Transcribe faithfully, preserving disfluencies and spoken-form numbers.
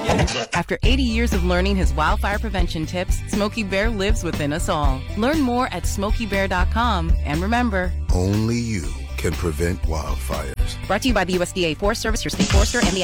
After eighty years of learning his wildfire prevention tips, Smokey Bear lives within us all. Learn more at smokey bear dot com. And remember, only you can prevent wildfires. Brought to you by the U S D A Forest Service, your state forester, and the